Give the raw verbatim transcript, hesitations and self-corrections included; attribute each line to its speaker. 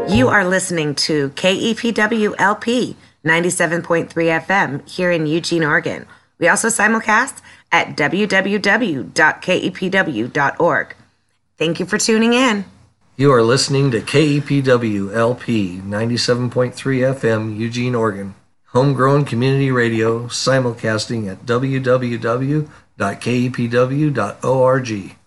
Speaker 1: You are listening to K E P W L P ninety-seven point three F M here in Eugene, Oregon. We also simulcast at w w w dot k e p w dot org. Thank you for tuning in.
Speaker 2: You are listening to K E P W L P ninety-seven point three F M, Eugene, Oregon. Homegrown community radio, simulcasting at w w w dot k e p w dot org.